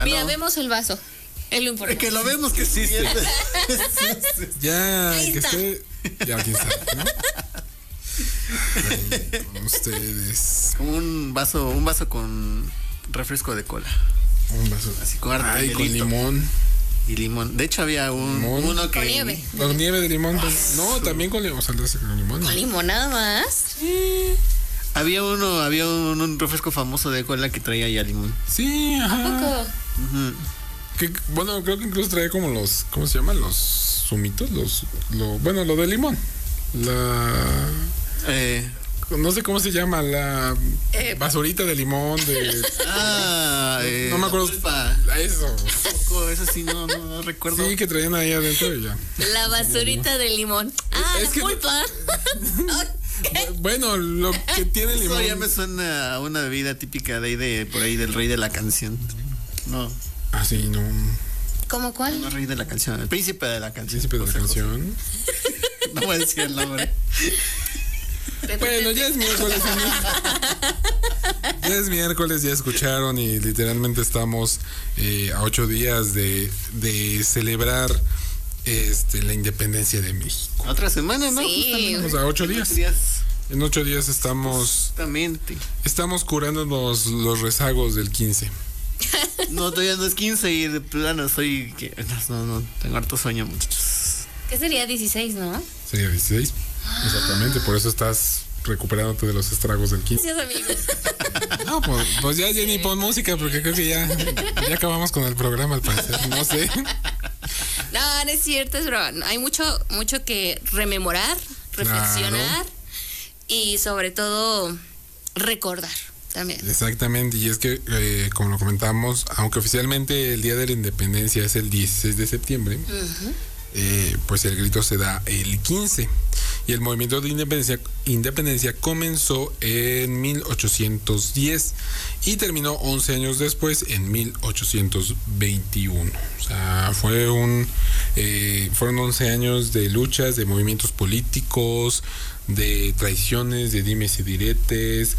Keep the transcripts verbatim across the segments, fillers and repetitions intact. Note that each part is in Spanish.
Mira, no. vemos el vaso. Es lo importante. Que lo vemos que existe. Ya, Ahí que está. esté. Ya, aquí está, ¿no? Ay, con ustedes. Como un vaso, un vaso con refresco de cola. Un vaso. Así con harto Ay, con hielito. limón. Y limón. De hecho, había un Limón. uno que. Con nieve. Con nieve de limón. No, también con limón. O sea, con limón. Con limón nada más. Había uno, había un, un refresco famoso de cola que traía ya limón. Sí, ajá. Poco. Ujú. Que, bueno, creo que incluso trae como los, ¿cómo se llaman? Los zumitos, los, lo, bueno, lo de limón. La, Eh, no sé cómo se llama, la Eh. basurita de limón, de, ah, eh, no me acuerdo. pulpa. Eso. Poco, eso sí, no, no, no recuerdo. Sí, que traían ahí adentro y ya. La basurita de limón. Ah, Es la que- pulpa. Bueno, lo que tiene Eso limón. ya me suena a una bebida típica de ahí, de por ahí del rey de la canción. No, Ah, sí, no. ¿Cómo no cuál? rey de la canción, el príncipe de la canción. Príncipe de la José José. canción. No voy a decir el nombre. Bueno, ya es miércoles, amigos. Ya es miércoles, ya escucharon y literalmente estamos eh, a ocho días de, de celebrar este, la independencia de México. Otra semana, ¿no? Sí. Justamente. Estamos a ocho días. En ocho días estamos, Justamente. estamos curándonos los rezagos del quince. No, todavía no es quince y de plano soy... que- No, no, tengo harto sueño, muchachos. ¿Qué sería dieciséis, no? Sería dieciséis. Exactamente, por eso estás recuperándote de los estragos del quince. Gracias, amigos. No, pues, pues ya Jenny, pon música porque creo que ya, ya acabamos con el programa al parecer. No sé. No, no es cierto, es broma. Hay mucho, mucho que rememorar, reflexionar y sobre todo recordar también. Exactamente, y es que, eh, como lo comentamos, aunque oficialmente el Día de la Independencia es el dieciséis de septiembre, Ujú. eh, pues el grito se da el quince. Y el movimiento de independencia, independencia comenzó en mil ochocientos diez y terminó once años después, en mil ochocientos veintiuno. O sea, fue un, eh, fueron once años de luchas, de movimientos políticos, de traiciones, de dimes y diretes,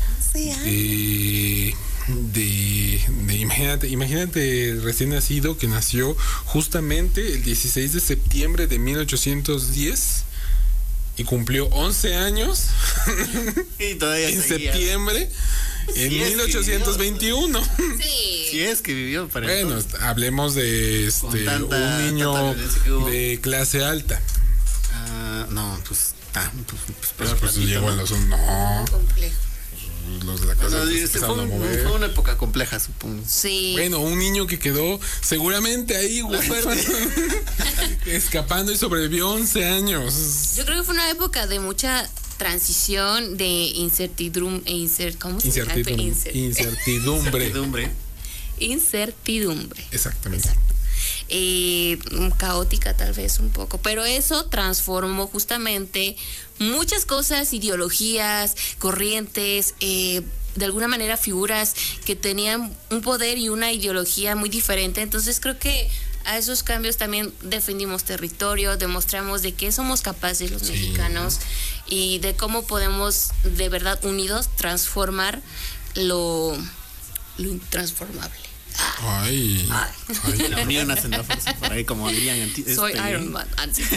de, de, de imagínate, imagínate recién nacido que nació justamente el dieciséis de septiembre de mil ochocientos diez y cumplió once años Y todavía en seguía. septiembre en Si es que mil ochocientos veintiuno. Sí. Si es que vivió para Bueno, entonces. hablemos de este Con tanta- un niño tanta violencia que hubo. de clase alta. Ah, no, pues... Ah, pues, pues, Pues, peor pues tantito, llegó a ¿no? los no, Complejo. los de la clase Bueno, alta se dice, fue, empezaron a un- mover. fue una época compleja, supongo. Sí. Bueno, un niño que quedó seguramente ahí huérfano, escapando y sobrevivió once años. Yo creo que fue una época de mucha transición, de incertidumbre, insert, ¿cómo se llama? Incertidumbre. Incer- Incertidumbre. Incertidumbre. incertidumbre. Exactamente. Eh, caótica tal vez un poco, pero eso transformó justamente muchas cosas, ideologías, corrientes, eh, de alguna manera figuras que tenían un poder y una ideología muy diferente. Entonces creo que a esos cambios también defendimos territorio, demostramos de qué somos capaces los Sí. mexicanos y de cómo podemos de verdad unidos transformar lo, lo intransformable. Ay. Ay. La unión hace la fuerza, por ahí como dirían. anti- Soy este, Iron Man. Ah, sí.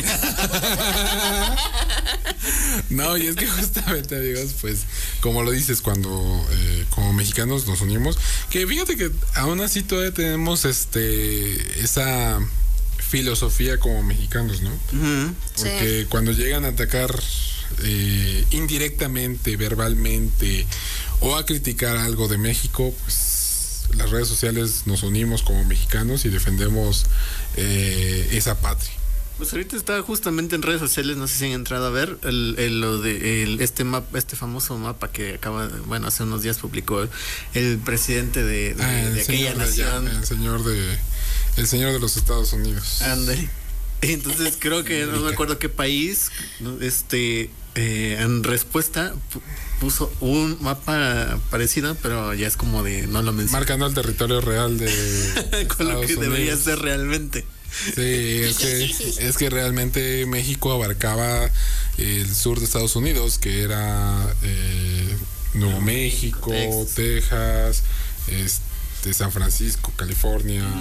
No, y es que justamente, amigos, pues, como lo dices, cuando eh, como mexicanos nos unimos, que fíjate que aún así todavía tenemos este esa filosofía como mexicanos, ¿no? Ujú. Porque Sí. cuando llegan a atacar eh, indirectamente, verbalmente, o a criticar algo de México, pues las redes sociales nos unimos como mexicanos y defendemos eh, esa patria. Pues ahorita está justamente en redes sociales, no sé si han entrado a ver el, el- lo de el- este mapa, este famoso mapa que acaba de, bueno, hace unos días publicó el presidente de, de- Ah, de el aquella señor de allá, nación. el señor de el señor de los Estados Unidos. Ándale. Entonces creo que no me acuerdo qué país, ¿no? este, eh, en respuesta pu- puso un mapa parecido, pero ya es como de no lo menciona. Marcando el territorio real de Con lo que Estados debería Unidos. ser realmente. Sí, es que, es que realmente México abarcaba el sur de Estados Unidos, que era eh, Nuevo México, Texas. Texas, este, San Francisco, California.